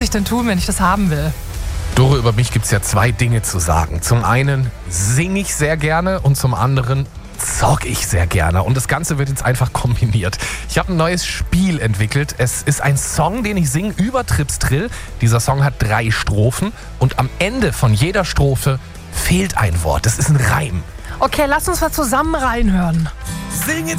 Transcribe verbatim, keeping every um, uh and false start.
ich denn tun, wenn ich das haben will? Dore, über mich gibt es ja zwei Dinge zu sagen. Zum einen singe ich sehr gerne und zum anderen zock ich sehr gerne. Und das Ganze wird jetzt einfach kombiniert. Ich habe ein neues Spiel entwickelt. Es ist ein Song, den ich singe über Tripstrill. Dieser Song hat drei Strophen und am Ende von jeder Strophe fehlt ein Wort. Das ist ein Reim. Okay, lass uns mal zusammen reinhören. Sing it